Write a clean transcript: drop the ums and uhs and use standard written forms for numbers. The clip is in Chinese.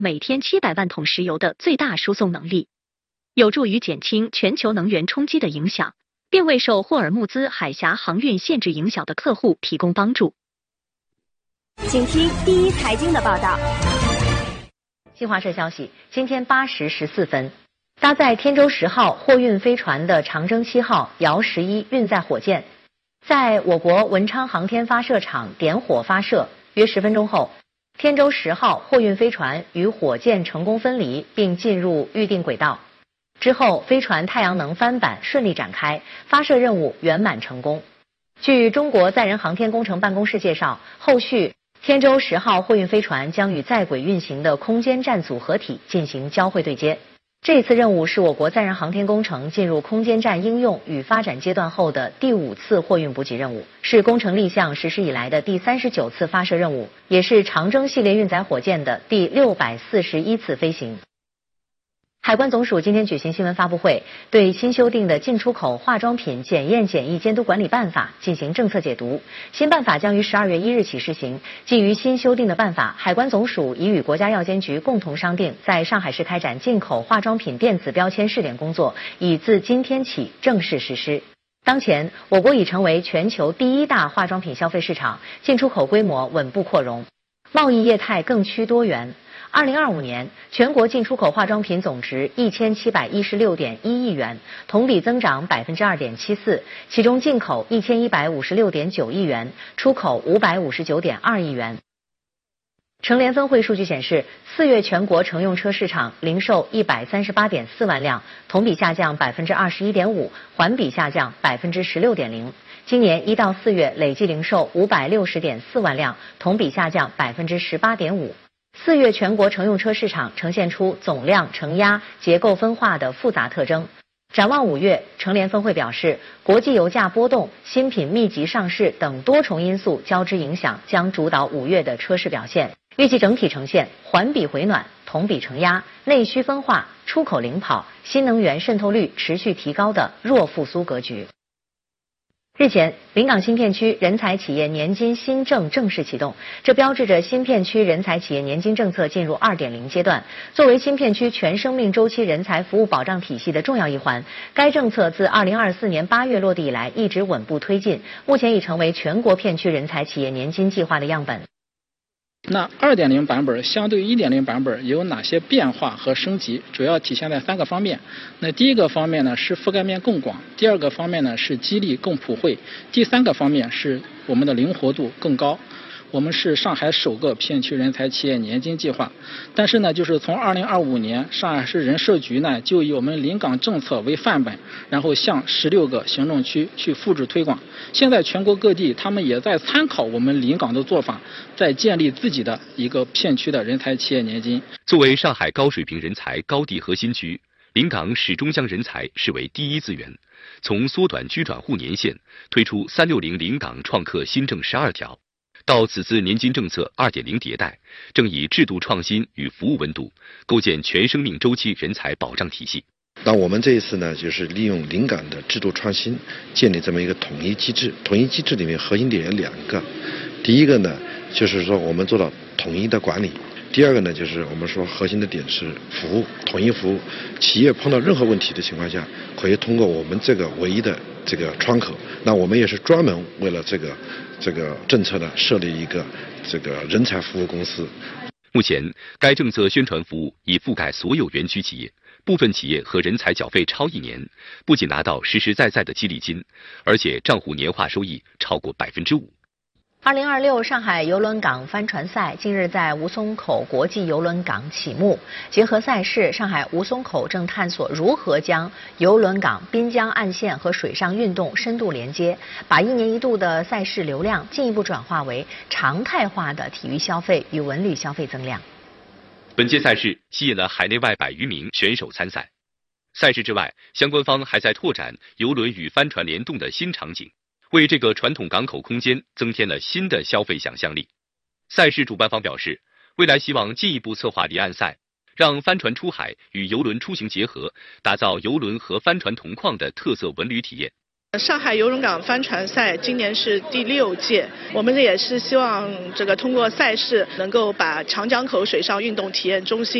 每天700万桶石油的最大输送能力，有助于减轻全球能源冲击的影响，并为受霍尔木兹海峡航运限制影响的客户提供帮助。 请听第一财经的报道。 新华社消息，今天8时14分，搭载天舟10号货运飞船的长征7号遥11运载火箭，在我国文昌航天发射场点火发射，约10分钟后，天舟10号货运飞船与火箭成功分离，并进入预定轨道。之后，飞船太阳能帆板顺利展开，发射任务圆满成功。据中国载人航天工程办公室介绍，后续天舟10号货运飞船将与在轨运行的空间站组合体进行交会对接。这次任务是我国载人航天工程进入空间站应用与发展阶段后的第5次货运补给任务，是工程立项实施以来的第39次发射任务，也是长征系列运载火箭的第641次飞行。海关总署今天举行新闻发布会，对新修订的进出口化妆品检验检疫监督管理办法进行政策解读。新办法将于12月1日起施行。基于新修订的办法，海关总署已与国家药监局共同商定，在上海市开展进口化妆品电子标签试点工作，已自今天起正式实施。当前，我国已成为全球第1大化妆品消费市场，进出口规模稳步扩容，贸易业态更趋多元。2025年，全国进出口化妆品总值1716.1亿元，同比增长2.74%，其中进口1156.9亿元，出口559.2亿元。乘联分会数据显示，4月全国乘用车市场零售138.4万辆，同比下降21.5%，环比下降16.0%。今年1到4月累计零售560.4万辆，同比下降18.5%。4月全国乘用车市场呈现出总量承压、结构分化的复杂特征。展望5月，乘联分会表示，国际油价波动、新品密集上市等多重因素交织影响，将主导5月的车市表现。预计整体呈现环比回暖、同比承压、内需分化、出口领跑、新能源渗透率持续提高的弱复苏格局。日前，临港新片区人才企业年金新政正式启动，这标志着新片区人才企业年金政策进入2.0阶段。作为新片区全生命周期人才服务保障体系的重要一环，该政策自2024年8月落地以来，一直稳步推进，目前已成为全国片区人才企业年金计划的样本。 那2.0版本相对于1.0版本有哪些变化和升级？主要体现在3个方面。那第一个方面呢是覆盖面更广，第二个方面呢是激励更普惠，第三个方面是我们的灵活度更高。我们是上海首个片区人才企业年金计划，但是呢，就是从2025年，上海市人社局呢就以我们临港政策为范本，然后向16个行政区去复制推广。现在全国各地他们也在参考我们临港的做法，在建立自己的一个片区的人才企业年金。 作为上海高水平人才高地核心区，临港始终将人才视为第一资源。从缩短居转户年限，推出360临港创客新政12条。到此次年金政策2.0迭代，正以制度创新与服务温度，构建全生命周期人才保障体系。 那我们这一次呢，就是利用临港的制度创新，建立这么一个统一机制。统一机制里面核心点有2个，第一个呢，就是说我们做到统一的管理；第二个呢，就是我们说核心的点是服务，统一服务。企业碰到任何问题的情况下，可以通过我们这个唯一的这个窗口。那我们也是专门为了这个政策呢，设立一个这个人才服务公司。 目前，该政策宣传服务已覆盖所有园区企业，部分企业和人才缴费超1年，不仅拿到实实在在的激励金，而且账户年化收益超过5%。 2026上海邮轮港帆船赛近日在吴淞口国际邮轮港启幕。结合赛事，上海吴淞口正探索如何将邮轮港滨江岸线和水上运动深度连接，把1年1度的赛事流量进一步转化为常态化的体育消费与文旅消费增量。 本届赛事吸引了海内外100余名选手参赛。赛事之外，相关方还在拓展邮轮与帆船联动的新场景，为这个传统港口空间增添了新的消费想象力。赛事主办方表示，未来希望进一步策划离岸赛，让帆船出海与邮轮出行结合，打造邮轮和帆船同框的特色文旅体验。 上海游泳港帆船赛今年是第6届，我们也是希望这个通过赛事能够把长江口水上运动体验中心